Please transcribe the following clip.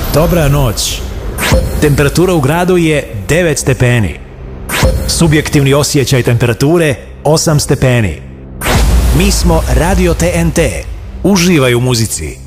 Dobra noć. Temperatura u gradu je 9 stepeni. Subjektivni osjećaj temperature 8 stepeni. Mi smo Radio TNT. Uživaj u muzici.